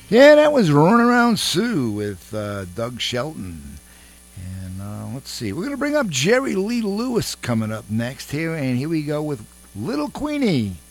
Yeah, that was Runaround Sue with Doug Shelton. And let's see. We're going to bring up Jerry Lee Lewis coming up next here. And here we go with Little Queenie.